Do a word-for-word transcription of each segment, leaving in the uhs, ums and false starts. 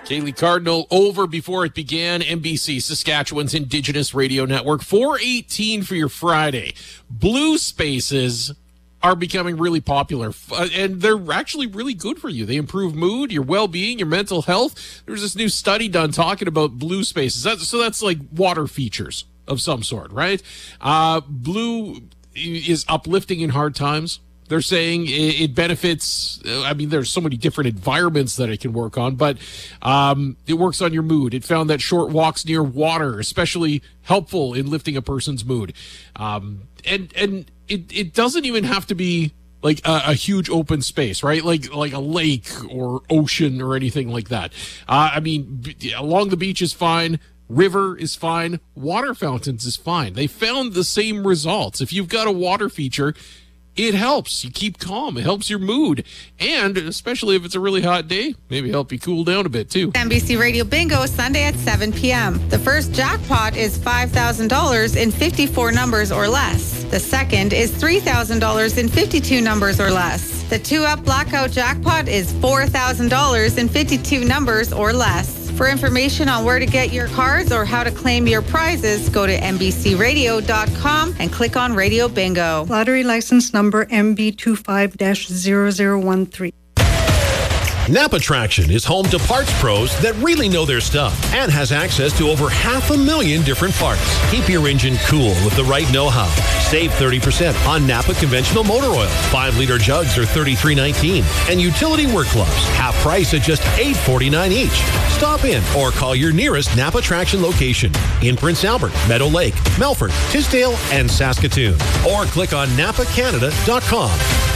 Kaylee Cardinal over before it began. N B C, Saskatchewan's Indigenous Radio Network. four eighteen for your Friday. Blue spaces are becoming really popular, uh, and they're actually really good for you. They improve mood, your well-being, your mental health. There's this new study done talking about blue spaces. That, so that's like water features of some sort, right? Uh, blue is uplifting in hard times. They're saying it benefits, I mean, there's so many different environments that it can work on, but um, it works on your mood. It found that short walks near water, especially helpful in lifting a person's mood. Um, and and it, it doesn't even have to be like a, a huge open space, right? Like like a lake or ocean or anything like that. Uh, I mean, b- along the beach is fine. River is fine. Water fountains is fine. They found the same results. If you've got a water feature, it helps. You keep calm. It helps your mood. And especially if it's a really hot day, maybe help you cool down a bit too. N B C Radio Bingo Sunday at seven p.m. The first jackpot is five thousand dollars in fifty-four numbers or less. The second is three thousand dollars in fifty-two numbers or less. The two-up blackout jackpot is four thousand dollars in fifty-two numbers or less. For information on where to get your cards or how to claim your prizes, go to N B C radio dot com and click on Radio Bingo. Lottery license number M B two five dash zero zero one three. Napa Traction is home to parts pros that really know their stuff and has access to over half a million different parts. Keep your engine cool with the right know-how. Save thirty percent on Napa conventional motor oil. five liter jugs are thirty-three nineteen, and utility work gloves, half price at just eight forty-nine each. Stop in or call your nearest Napa Traction location in Prince Albert, Meadow Lake, Melfort, Tisdale, and Saskatoon. Or click on napa canada dot com.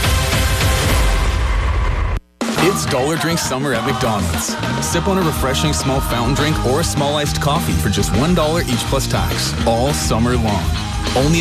It's Dollar Drink Summer at McDonald's. Sip on a refreshing small fountain drink or a small iced coffee for just one dollar each plus tax all summer long. Only